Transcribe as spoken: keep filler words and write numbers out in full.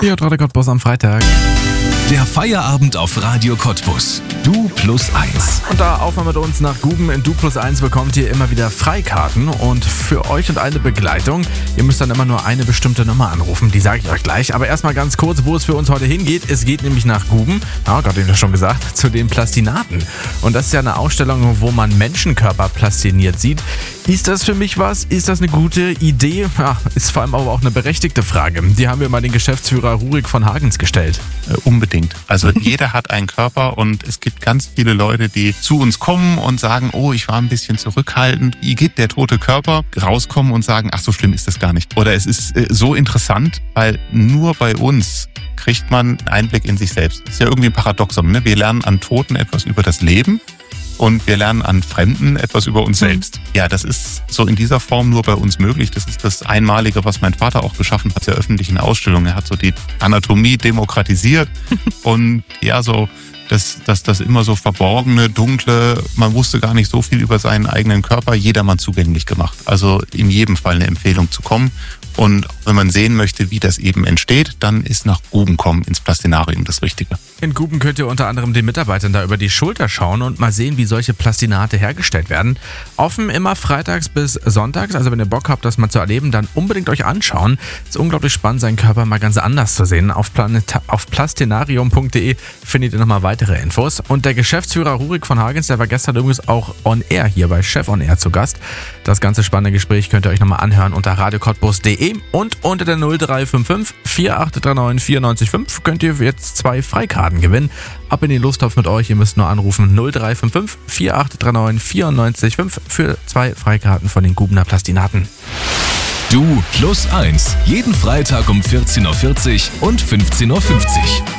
Ja, Radio Cottbus am Freitag. Der Feierabend auf Radio Cottbus. Du plus eins. Und da auf mal mit uns nach Guben. In Du plus eins bekommt ihr immer wieder Freikarten. Und für euch und eine Begleitung. Ihr müsst dann immer nur eine bestimmte Nummer anrufen. Die sage ich euch gleich. Aber erstmal ganz kurz, wo es für uns heute hingeht. Es geht nämlich nach Guben. Ja, gerade eben schon gesagt. Zu den Plastinaten. Und das ist ja eine Ausstellung, wo man Menschenkörper plastiniert sieht. Ist das für mich was? Ist das eine gute Idee? Ja, ist vor allem aber auch eine berechtigte Frage. Die haben wir mal den Geschäftsführer Rurik von Hagens gestellt. Äh, unbedingt. Also jeder hat einen Körper und es gibt ganz viele Leute, die zu uns kommen und sagen, oh, ich war ein bisschen zurückhaltend. Wie geht der tote Körper? Rauskommen und sagen, ach, so schlimm ist das gar nicht. Oder es ist äh, so interessant, weil nur bei uns kriegt man einen Einblick in sich selbst. Das ist ja irgendwie ein Paradoxon, ne? Wir lernen an Toten etwas über das Leben. Und wir lernen an Fremden etwas über uns selbst. Ja, das ist so in dieser Form nur bei uns möglich. Das ist das Einmalige, was mein Vater auch geschaffen hat, der öffentlichen Ausstellung. Er hat so die Anatomie demokratisiert und ja, so das, das, das immer so verborgene, dunkle, man wusste gar nicht so viel über seinen eigenen Körper, jedermann zugänglich gemacht. Also in jedem Fall eine Empfehlung zu kommen. Und wenn man sehen möchte, wie das eben entsteht, dann ist nach Guben kommen ins Plastinarium das Richtige. In Guben könnt ihr unter anderem den Mitarbeitern da über die Schulter schauen und mal sehen, wie solche Plastinate hergestellt werden. Offen immer freitags bis sonntags, also wenn ihr Bock habt, das mal zu erleben, dann unbedingt euch anschauen. Es ist unglaublich spannend, seinen Körper mal ganz anders zu sehen. Auf, Planeta- auf plastinarium punkt de findet ihr nochmal weitere Infos. Und der Geschäftsführer Rurik von Hagens, der war gestern übrigens auch on air hier bei Chef on Air zu Gast. Das ganze spannende Gespräch könnt ihr euch nochmal anhören unter radio cottbus punkt de. Und unter der null drei fünf fünf vier acht drei neun vier neun fünf könnt ihr jetzt zwei Freikarten gewinnen. Ab in den Lostopf mit euch. Ihr müsst nur anrufen null drei fünf fünf vier acht drei neun vier neun fünf für zwei Freikarten von den Gubener Plastinaten. Du plus eins. Jeden Freitag um vierzehn Uhr vierzig und fünfzehn Uhr fünfzig.